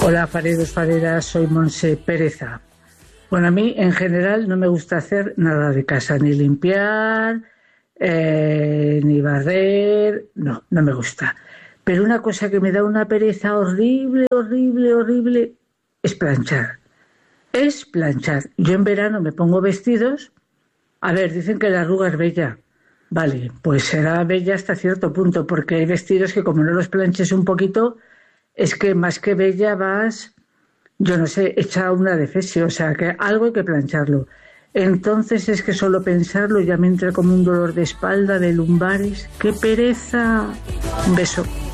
Hola, fareros, fareras, soy Monse Pereza. Bueno, a mí en general no me gusta hacer nada de casa, ni limpiar, ni barrer, no me gusta. Pero una cosa que me da una pereza horrible, horrible, horrible, es planchar. Es planchar. Yo en verano me pongo vestidos, a ver, dicen que la arruga es bella. Vale, pues será bella hasta cierto punto, porque hay vestidos que como no los planches un poquito, es que más que bella vas, yo no sé, hecha una defesio, o sea, que algo hay que plancharlo. Entonces es que solo pensarlo ya me entra como un dolor de espalda, de lumbares. ¡Qué pereza! Un beso.